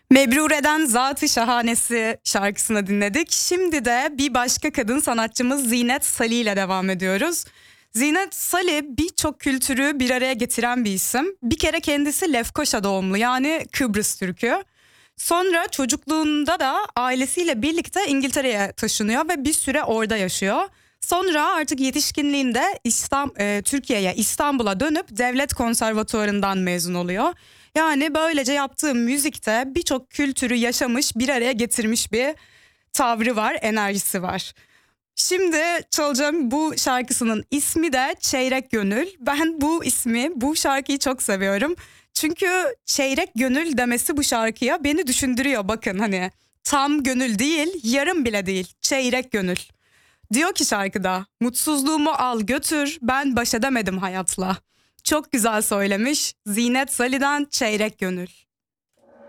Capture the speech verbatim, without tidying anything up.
Mebrure'den Zat-ı Şahanesi şarkısını dinledik. Şimdi de bir başka kadın sanatçımız Zinet Salih ile devam ediyoruz. Zinet Salih birçok kültürü bir araya getiren bir isim. Bir kere kendisi Lefkoşa doğumlu, yani Kıbrıs Türk'ü. Sonra çocukluğunda da ailesiyle birlikte İngiltere'ye taşınıyor ve bir süre orada yaşıyor. Sonra artık yetişkinliğinde İstam, e, Türkiye'ye, İstanbul'a dönüp devlet konservatuvarından mezun oluyor. Yani böylece yaptığı müzikte birçok kültürü yaşamış, bir araya getirmiş bir tavrı var, enerjisi var. Şimdi çalacağım bu şarkısının ismi de Çeyrek Gönül. Ben bu ismi, bu şarkıyı çok seviyorum. Çünkü çeyrek gönül demesi bu şarkıya beni düşündürüyor. Bakın, hani tam gönül değil, yarım bile değil, çeyrek gönül. Diyor ki şarkıda, mutsuzluğumu al götür, ben baş edemedim hayatla. Çok güzel söylemiş. Zinet Salih'den Çeyrek Gönül.